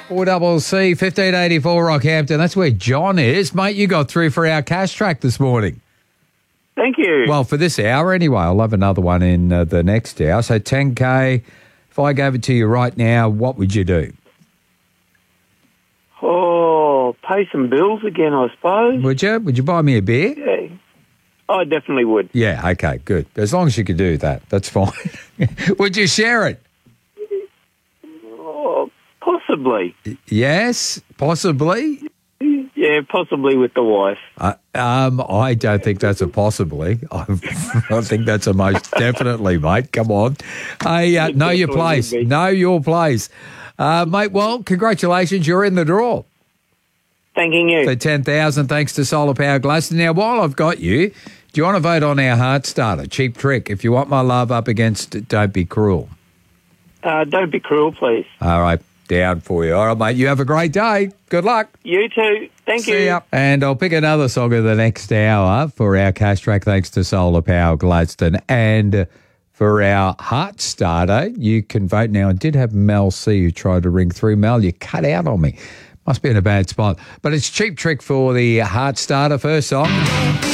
4CC 1584 Rockhampton. That's where John is. Mate, you got through for our cash track this morning. Thank you. Well, for this hour anyway. I'll have another one in the next hour. So 10K, if I gave it to you right now, what would you do? Oh, pay some bills again, I suppose. Would you? Would you buy me a beer? Yeah. I definitely would. Yeah, okay, good. As long as you could do that, that's fine. Would you share it? Oh, possibly. Yes, possibly. Yeah, possibly with the wife. I don't think that's a possibly. I think that's a most definitely, mate. Come on. Hey, know your place. Know your place. Mate, well, congratulations. You're in the draw. Thanking you. For 10,000, thanks to Solar Power Gladstone. Now, while I've got you, do you want to vote on our heart starter? Cheap Trick. If you want my love up against Don't Be Cruel. Don't be cruel, please. All right, down for you. All right, mate, you have a great day. Good luck. You too. Thank you. See ya. And I'll pick another song of the next hour for our cash track, thanks to Solar Power Gladstone. And for our heart starter, you can vote now. I did have Mel C who tried to ring through. Mel, you cut out on me. Must be in a bad spot. But it's Cheap Trick for the heart starter. First song.